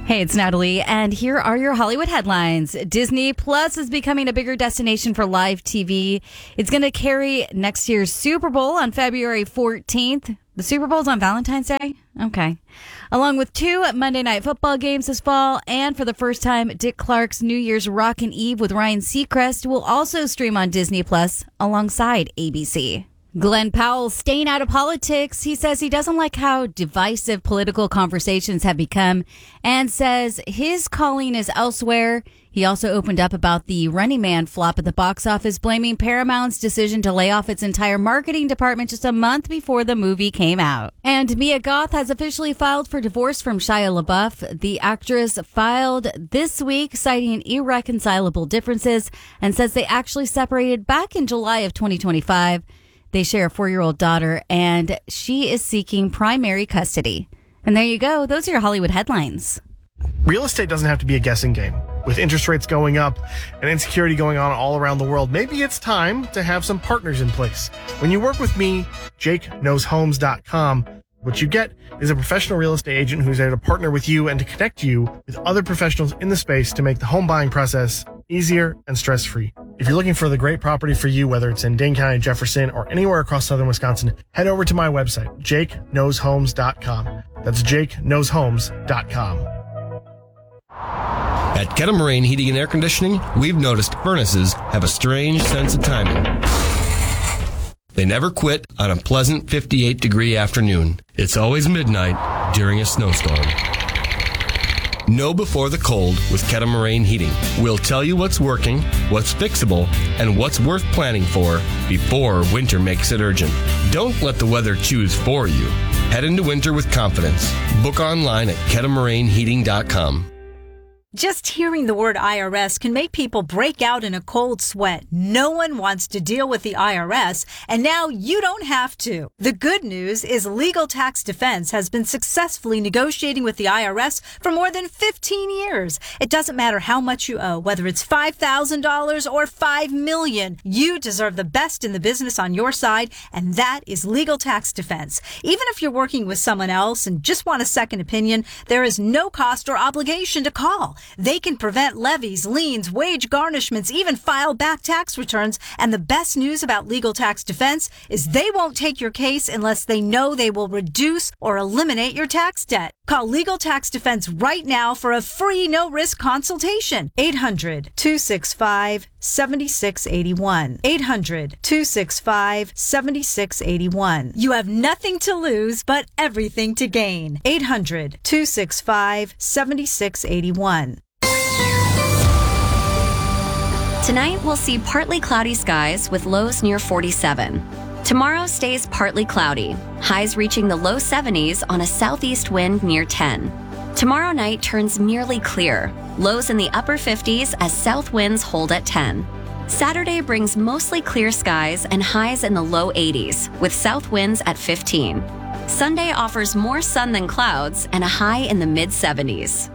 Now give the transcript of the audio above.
Hey, it's Natalie, and here are your Hollywood headlines. Disney Plus is becoming a bigger destination for live TV. It's going to carry next year's Super Bowl on February 14th. The Super Bowl's on Valentine's Day? Okay. Along with 2 Monday Night Football games this fall, and for the first time, Dick Clark's New Year's Rockin' Eve with Ryan Seacrest will also stream on Disney Plus alongside ABC. Glenn Powell staying out of politics. He says he doesn't like how divisive political conversations have become and says his calling is elsewhere. He also opened up about the Running Man flop at the box office, blaming Paramount's decision to lay off its entire marketing department just a month before the movie came out. And Mia Goth has officially filed for divorce from Shia LaBeouf. The actress filed this week citing irreconcilable differences and says they actually separated back in July of 2025. They share a 4-year-old daughter, and she is seeking primary custody. And there you go. Those are your Hollywood headlines. Real estate doesn't have to be a guessing game. With interest rates going up and insecurity going on all around the world, maybe it's time to have some partners in place. When you work with me, JakeKnowsHomes.com, what you get is a professional real estate agent who's there to partner with you and to connect you with other professionals in the space to make the home buying process easier and stress-free. If you're looking for the great property for you, whether it's in Dane County, Jefferson, or anywhere across southern Wisconsin, head over to my website, JakeKnowsHomes.com. That's JakeKnowsHomes.com. At Kettle Heating and Air Conditioning, we've noticed furnaces have a strange sense of timing. They never quit on a pleasant 58-degree afternoon. It's always midnight during a snowstorm. Know before the cold with Kettle Moraine Heating. We'll tell you what's working, what's fixable, and what's worth planning for before winter makes it urgent. Don't let the weather choose for you. Head into winter with confidence. Book online at KettleMoraineHeating.com. Just hearing the word IRS can make people break out in a cold sweat. No one wants to deal with the IRS, and now you don't have to. The good news is Legal Tax Defense has been successfully negotiating with the IRS for more than 15 years. It doesn't matter how much you owe, whether it's $5,000 or $5 million. You deserve the best in the business on your side, and that is Legal Tax Defense. Even if you're working with someone else and just want a second opinion, there is no cost or obligation to call. They can prevent levies, liens, wage garnishments, even file back tax returns. And the best news about Legal Tax Defense is they won't take your case unless they know they will reduce or eliminate your tax debt. Call Legal Tax Defense right now for a free no-risk consultation. 800-265-7681. 800-265-7681. You have nothing to lose but everything to gain. 800-265-7681. Tonight, we'll see partly cloudy skies with lows near 47. Tomorrow stays partly cloudy, highs reaching the low 70s on a southeast wind near 10. Tomorrow night turns nearly clear, lows in the upper 50s as south winds hold at 10. Saturday brings mostly clear skies and highs in the low 80s, with south winds at 15. Sunday offers more sun than clouds and a high in the mid 70s.